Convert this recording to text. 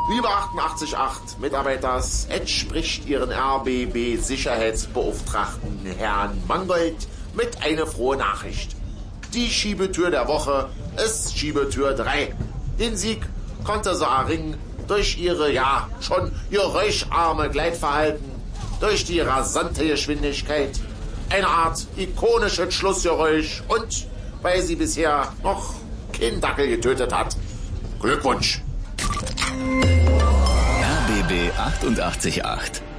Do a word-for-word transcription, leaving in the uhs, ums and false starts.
Liebe achtundachtzig Komma acht Mitarbeiters, Ed spricht Ihren R B B-Sicherheitsbeauftragten Herrn Mangold mit einer frohen Nachricht. Die Schiebetür der Woche ist Schiebetür drei. Den Sieg konnte sie erringen durch ihre, ja, schon geräuscharme Gleitverhalten, durch die rasante Geschwindigkeit, eine Art ikonisches Schlussgeräusch und weil sie bisher noch keinen Dackel getötet hat. Glückwunsch! R B B achtundachtzig Komma acht